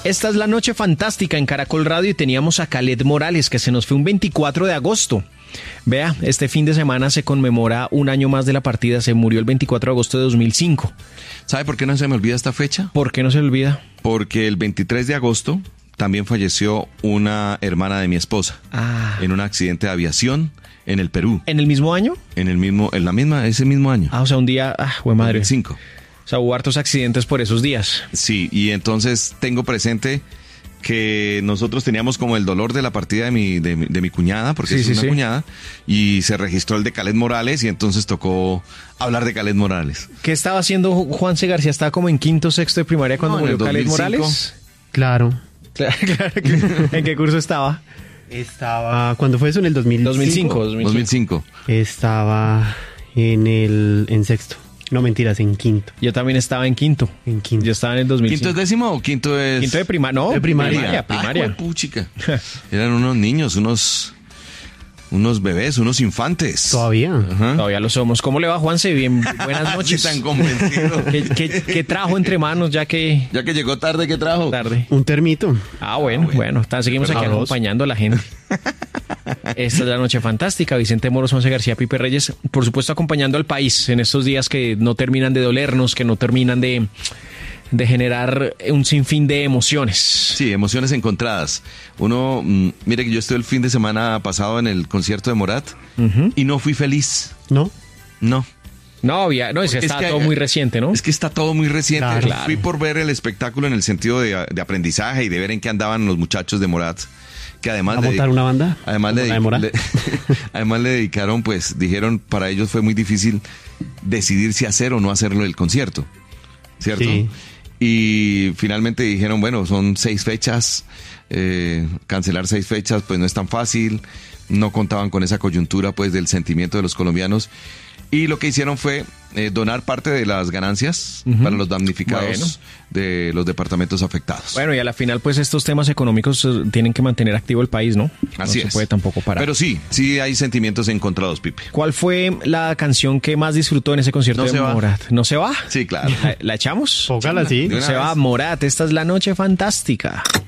Esta es la noche fantástica en Caracol Radio y teníamos a Khaled Morales, que se nos fue un 24 de agosto. Vea, este fin de semana se conmemora un año más de la partida. Se murió el 24 de agosto de 2005. ¿Sabe por qué no se me olvida esta fecha? ¿Por qué no se le olvida? Porque el 23 de agosto también falleció una hermana de mi esposa en un accidente de aviación en el Perú. ¿En el mismo año? Ese mismo año. O sea, un día, güey madre. 2005. O sea, hubo hartos accidentes por esos días. Sí, y entonces tengo presente que nosotros teníamos como el dolor de la partida de mi cuñada, porque es una cuñada, y se registró el de Khaled Morales, y entonces tocó hablar de Khaled Morales. ¿Qué estaba haciendo Juanse García? ¿Estaba como en quinto, sexto de primaria cuando murió Khaled Morales? Claro. Claro. ¿En qué curso estaba? ¿Cuándo fue eso? ¿En el 2005? 2005. Estaba en sexto. No, mentiras, en quinto. Yo también estaba en quinto. Yo estaba en el 2005. ¿Quinto es décimo o quinto es...? Quinto de primaria. No, de primaria. Ay, puchica. Eran unos niños, unos bebés, unos infantes. Todavía. Ajá. Todavía lo somos. ¿Cómo le va, Juanse? Bien, buenas noches. Tan convencido. ¿Qué trajo entre manos ya que llegó tarde, ¿qué trajo? Tarde. Un termito. Bueno. Seguimos aquí acompañando a la gente. Esta es la noche fantástica. Vicente Moros, Juanse García, Pipe Reyes, por supuesto acompañando al país en estos días que no terminan de dolernos, que no terminan de generar un sinfín de emociones. Sí, emociones encontradas. Uno, mire que yo estuve el fin de semana pasado en el concierto de Morat y no fui feliz. ¿No? No. Es que está todo muy reciente, ¿no? Es que está todo muy reciente. Claro. Fui por ver el espectáculo en el sentido de aprendizaje y de ver en qué andaban los muchachos de Morat. Que además ¿A montar una banda? Además le dedicaron, pues, dijeron, para ellos fue muy difícil decidir si hacer o no hacerlo el concierto, ¿cierto? Sí. Y finalmente dijeron, bueno, son 6 fechas, cancelar 6 fechas, pues no es tan fácil, no contaban con esa coyuntura, pues, del sentimiento de los colombianos. Y lo que hicieron fue donar parte de las ganancias para los damnificados de los departamentos afectados. Bueno, y a la final, pues estos temas económicos tienen que mantener activo el país, ¿no? Así es. No se puede tampoco parar. Pero sí hay sentimientos encontrados, Pipe. ¿Cuál fue la canción que más disfrutó en ese concierto de Morat? ¿No se va? Sí, claro. ¿La echamos? Póngala, sí. No se va, Morat. Esta es la noche fantástica.